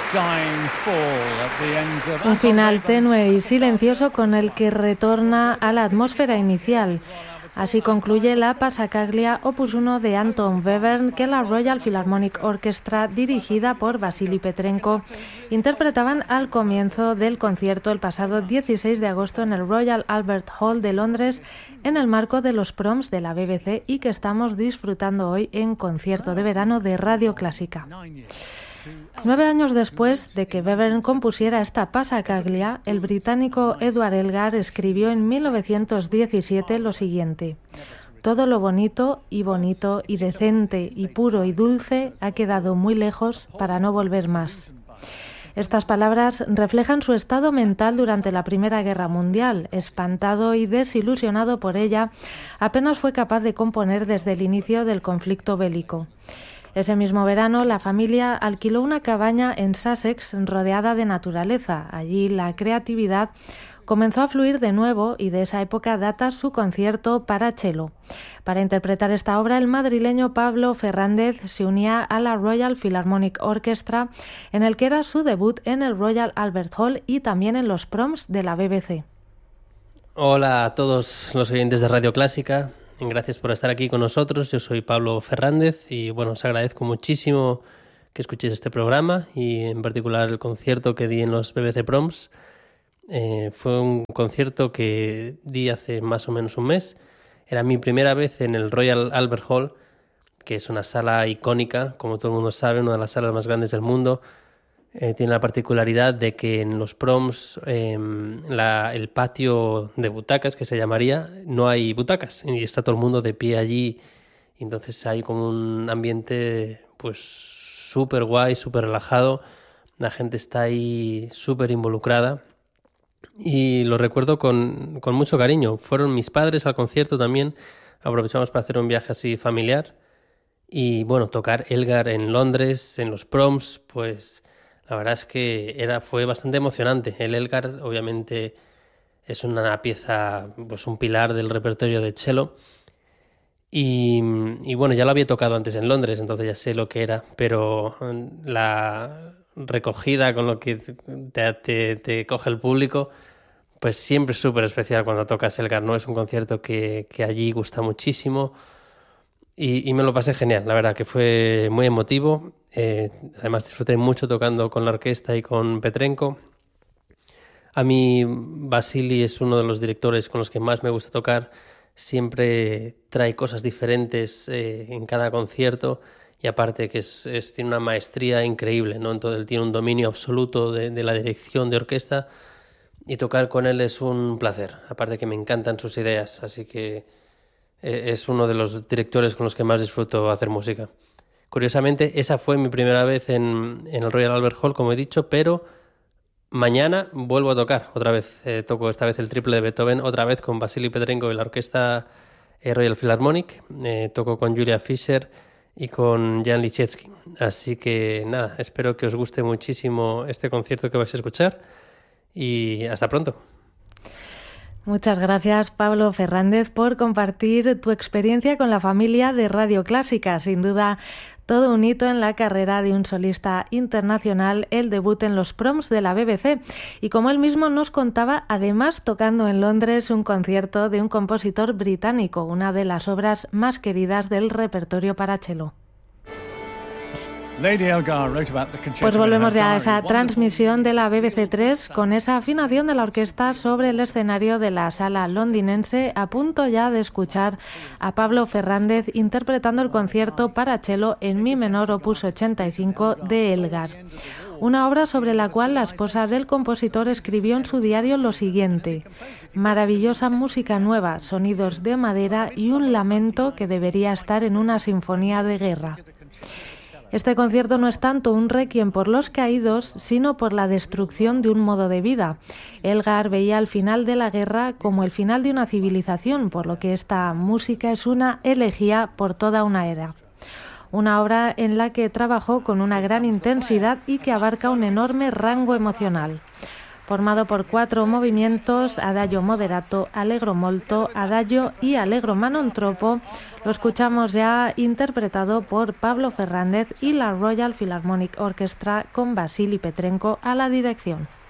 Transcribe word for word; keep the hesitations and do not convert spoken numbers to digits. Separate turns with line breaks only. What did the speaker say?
Un final tenue y silencioso con el que retorna a la atmósfera inicial. Así concluye la Passacaglia opus uno de Anton Webern, que la Royal Philharmonic Orchestra, dirigida por Vasily Petrenko, interpretaban al comienzo del concierto el pasado dieciséis de agosto en el Royal Albert Hall de Londres, en el marco de los Proms de la B B C, y que estamos disfrutando hoy en Concierto de Verano de Radio Clásica. Nueve años después de que Webern compusiera esta Passacaglia, el británico Edward Elgar escribió en mil novecientos diecisiete lo siguiente: todo lo bonito y bonito y decente y puro y dulce ha quedado muy lejos para no volver más. Estas palabras reflejan su estado mental durante la Primera Guerra Mundial. Espantado y desilusionado por ella, apenas fue capaz de componer desde el inicio del conflicto bélico. Ese mismo verano, la familia alquiló una cabaña en Sussex rodeada de naturaleza. Allí la creatividad comenzó a fluir de nuevo y de esa época data su concierto para cello. Para interpretar esta obra, el madrileño Pablo Fernández se unía a la Royal Philharmonic Orchestra, en el que era su debut en el Royal Albert Hall y también en los Proms de la B B C.
Hola a todos los oyentes de Radio Clásica. Gracias por estar aquí con nosotros. Yo soy Pablo Fernández y bueno, os agradezco muchísimo que escuchéis este programa y en particular el concierto que di en los B B C Proms. Eh, fue un concierto que di hace más o menos un mes. Era mi primera vez en el Royal Albert Hall, que es una sala icónica, como todo el mundo sabe, una de las salas más grandes del mundo. Eh, tiene la particularidad de que en los Proms eh, la, el patio de butacas, que se llamaría, no hay butacas y está todo el mundo de pie allí. Y entonces hay como un ambiente pues súper guay, súper relajado. La gente está ahí súper involucrada y lo recuerdo con, con mucho cariño. Fueron mis padres al concierto también. Aprovechamos para hacer un viaje así familiar. Y bueno, tocar Elgar en Londres, en los Proms, pues la verdad es que era, fue bastante emocionante. El Elgar obviamente es una pieza, pues un pilar del repertorio de cello. Y, y bueno, ya lo había tocado antes en Londres, entonces ya sé lo que era, pero la recogida con lo que te, te, te coge el público, pues siempre es súper especial cuando tocas Elgar, ¿no? Es un concierto que, que allí gusta muchísimo. Y, y me lo pasé genial, la verdad que fue muy emotivo. Eh, además disfruté mucho tocando con la orquesta y con Petrenko. A mí Vasily es uno de los directores con los que más me gusta tocar. Siempre trae cosas diferentes eh, en cada concierto y aparte que es, es, tiene una maestría increíble, ¿no? Entonces él tiene un dominio absoluto de, de la dirección de orquesta y tocar con él es un placer. Aparte que me encantan sus ideas, así que es uno de los directores con los que más disfruto hacer música. Curiosamente, esa fue mi primera vez en, en el Royal Albert Hall, como he dicho, pero mañana vuelvo a tocar otra vez. Eh, toco esta vez el triple de Beethoven, otra vez con Vasily Petrenko y la orquesta eh, Royal Philharmonic. Eh, toco con Julia Fischer y con Jan Liszewski. Así que nada, espero que os guste muchísimo este concierto que vais a escuchar y hasta pronto.
Muchas gracias, Pablo Fernández, por compartir tu experiencia con la familia de Radio Clásica. Sin duda, todo un hito en la carrera de un solista internacional, el debut en los Proms de la B B C. Y como él mismo nos contaba, además tocando en Londres un concierto de un compositor británico, una de las obras más queridas del repertorio para cello. Pues volvemos ya a esa transmisión de la B B C tres con esa afinación de la orquesta sobre el escenario de la sala londinense, a punto ya de escuchar a Pablo Fernández interpretando el concierto para cello en mi menor opus ochenta y cinco de Elgar. Una obra sobre la cual la esposa del compositor escribió en su diario lo siguiente: maravillosa música nueva, sonidos de madera y un lamento que debería estar en una sinfonía de guerra. Este concierto no es tanto un requiem por los caídos, sino por la destrucción de un modo de vida. Elgar veía el final de la guerra como el final de una civilización, por lo que esta música es una elegía por toda una era. Una obra en la que trabajó con una gran intensidad y que abarca un enorme rango emocional. formado por cuatro movimientos: Adagio moderato, Allegro molto, Adagio y Allegro ma non troppo. Lo escuchamos ya interpretado por Pablo Fernández y la Royal Philharmonic Orchestra con Vasily Petrenko a la dirección.